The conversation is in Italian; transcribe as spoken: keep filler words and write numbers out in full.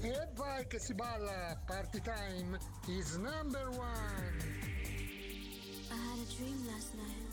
E vai che si balla! Party time is number one! I had a dream last night.